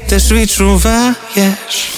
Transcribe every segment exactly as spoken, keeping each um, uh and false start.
теж відчуваєш.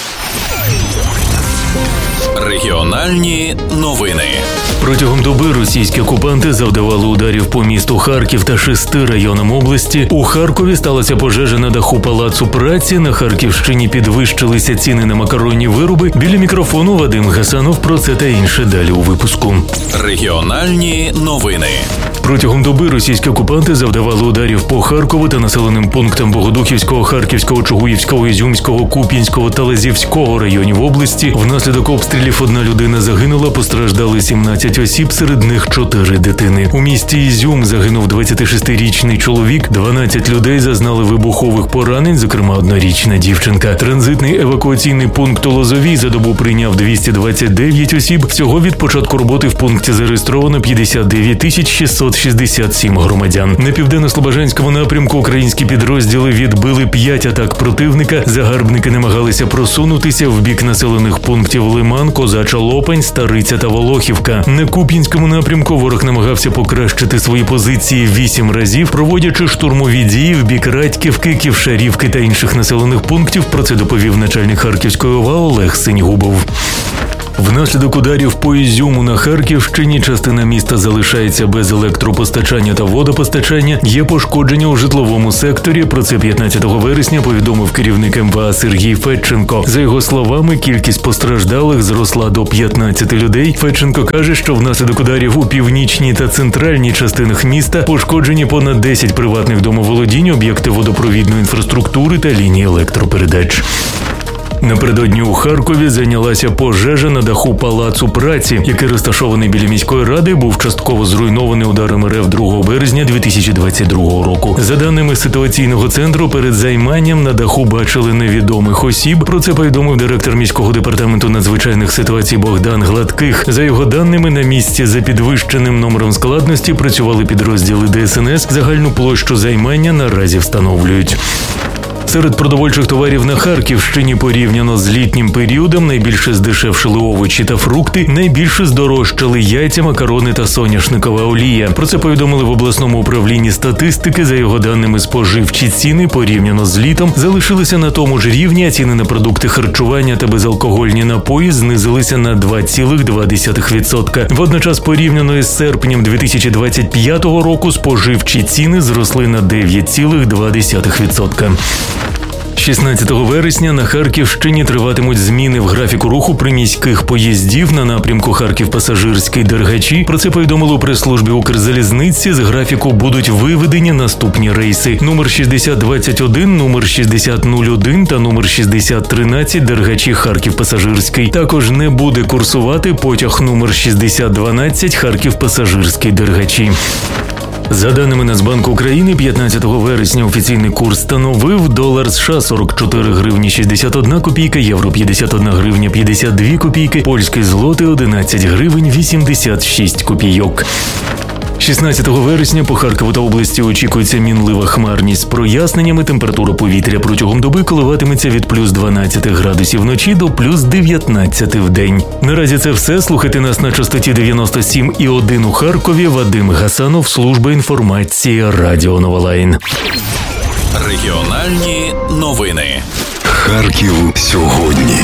Регіональні новини. Протягом доби російські окупанти завдавали ударів по місту Харків та шести районам області. У Харкові сталася пожежа на даху Палацу праці. На Харківщині підвищилися ціни на макаронні вироби. Біля мікрофону Вадим Гасанов. Про це та інше далі у випуску. Регіональні новини. Протягом доби російські окупанти завдавали ударів по Харкову та населеним пунктам Богодухівського, Харківського, Чугуївського, Ізюмського, Куп'янського та Лазівського районів області. Внаслідок обстрілів одна людина загинула, постраждали сімнадцять осіб, серед них чотири дитини. У місті Ізюм загинув двадцятишестирічний чоловік, дванадцять людей зазнали вибухових поранень, зокрема однорічна дівчинка. Транзитний евакуаційний пункт у Лозовій за добу прийняв двісті двадцять дев'ять осіб. Всього від початку роботи в пункті зареєстровано п'ятдесят дев'ять тисяч шістсот шістдесят сім громадян. На південно-слобожанському напрямку українські підрозділи відбили п'ять атак противника. Загарбники намагалися просунутися в бік населених пунктів Лиман, Козача Лопань, Стариця та Волохівка. На Куп'янському напрямку ворог намагався покращити свої позиції вісім разів, проводячи штурмові дії в бік Радьківки, Ківшарівки та інших населених пунктів. Про це доповів начальник Харківської ОВА Олег Синьгубов. Внаслідок ударів по Ізюму на Харківщині частина міста залишається без електропостачання та водопостачання. Є пошкодження у житловому секторі. Про це п'ятнадцятого вересня повідомив керівник ем ве а Сергій Федченко. За його словами, кількість постраждалих зросла до п'ятнадцяти людей. Федченко каже, що внаслідок ударів у північній та центральній частинах міста пошкоджені понад десять приватних домоволодінь, об'єкти водопровідної інфраструктури та лінії електропередач. Напередодні у Харкові зайнялася пожежа на даху Палацу праці, який розташований біля міської ради, був частково зруйнований ударом РФ другого березня дві тисячі двадцять другого року. За даними ситуаційного центру, перед займанням на даху бачили невідомих осіб. Про це повідомив директор міського департаменту надзвичайних ситуацій Богдан Гладких. За його даними, на місці за підвищеним номером складності працювали підрозділи де ес ен ес. Загальну площу займання наразі встановлюють. Серед продовольчих товарів на Харківщині порівняно з літнім періодом найбільше здешевшили овочі та фрукти, найбільше здорожчали яйця, макарони та соняшникова олія. Про це повідомили в обласному управлінні статистики. За його даними, споживчі ціни порівняно з літом залишилися на тому ж рівні, а ціни на продукти харчування та безалкогольні напої знизилися на два цілих два десятих відсотка. Водночас порівняно із серпнем дві тисячі двадцять п'ятого року споживчі ціни зросли на дев'ять цілих два десятих відсотка. шістнадцятого вересня на Харківщині триватимуть зміни в графіку руху приміських поїздів на напрямку Харків-Пасажирський – Дергачі. Про це повідомили у прес-службі Укрзалізниці. З графіку будуть виведені наступні рейси: номер шістдесят двадцять один, номер шістдесят нуль один та номер шістдесят тринадцять Дергачі – Харків-Пасажирський. Також не буде курсувати потяг номер шістдесят дванадцять Харків-Пасажирський – Дергачі. За даними Нацбанку України, п'ятнадцятого вересня офіційний курс становив: долар США сорок чотири гривні шістдесят одна копійка, євро п'ятдесят одна гривня п'ятдесят дві копійки, польський злотий одинадцять гривень вісімдесят шість копійок. шістнадцятого вересня по Харкову та області очікується мінлива хмарність з проясненнями. Температура повітря протягом доби коливатиметься від плюс дванадцять градусів вночі до плюс дев'ятнадцять в день. Наразі це все. Слухайте нас на частоті дев'яносто сім і один у Харкові. Вадим Гасанов, служба інформації, Радіо Новолайн. Регіональні новини. Харків сьогодні.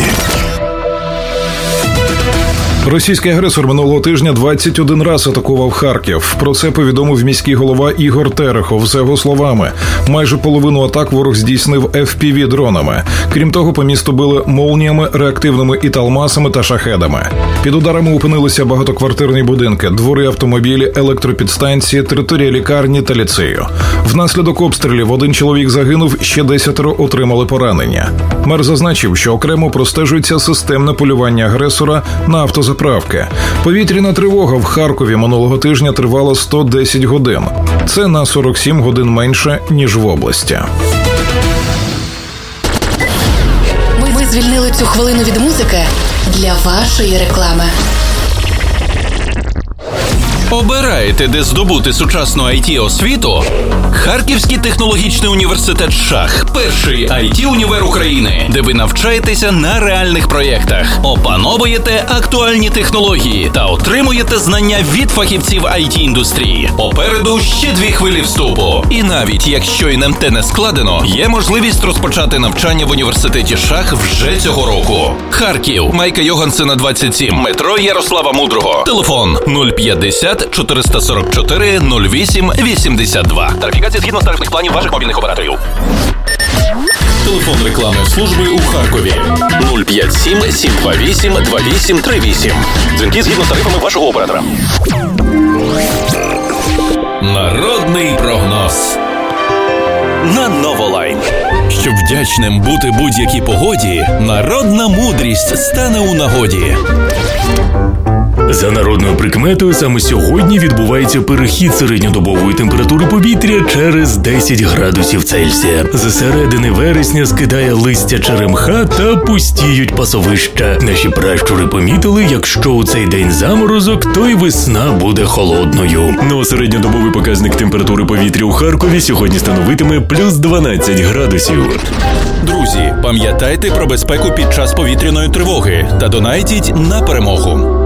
Російський агресор минулого тижня двадцять один раз атакував Харків. Про це повідомив міський голова Ігор Терехов. За його словами, майже половину атак ворог здійснив еф пі ві-дронами. Крім того, по місту били молніями, реактивними італмасами та шахедами. Під ударами опинилися багатоквартирні будинки, двори, автомобілі, електропідстанції, територія лікарні та ліцею. Внаслідок обстрілів один чоловік загинув, ще десятеро отримали поранення. Мер зазначив, що окремо простежується системне полювання агресора на автозаправки. Повітряна тривога в Харкові минулого тижня тривала сто десять годин. Це на сорок сім годин менше, ніж в області. Ми, ми звільнили цю хвилину від музики для вашої реклами. Обираєте, де здобути сучасну ай ті-освіту? Харківський технологічний університет «Шах» – перший ай ті-універ України, де ви навчаєтеся на реальних проєктах, опановуєте актуальні технології та отримуєте знання від фахівців ай ті-індустрії. Попереду ще дві хвилі вступу. І навіть якщо ен ем те не складено, є можливість розпочати навчання в університеті «Шах» вже цього року. Харків, Майка Йогансена, двадцять сім, метро Ярослава Мудрого. Телефон нуль п'ятдесят чотириста сорок чотири нуль вісім вісімдесят два. Тарифікація згідно з тарифних планів ваших мобільних операторів. Телефон рекламної служби у Харкові нуль п'ять сім сім два вісім два вісім три вісім. Дзвінки згідно з тарифами вашого оператора. Народний прогноз на Новолайн. Щоб вдячним бути будь-якій погоді, народна мудрість стане у нагоді. За народною прикметою, саме сьогодні відбувається перехід середньодобової температури повітря через десять градусів Цельсія. З середини вересня скидає листя черемха та пустіють пасовища. Наші пращури помітили, якщо у цей день заморозок, то й весна буде холодною. Ну а середньодобовий показник температури повітря у Харкові сьогодні становитиме плюс дванадцять градусів. Друзі, пам'ятайте про безпеку під час повітряної тривоги та донайтіть на перемогу.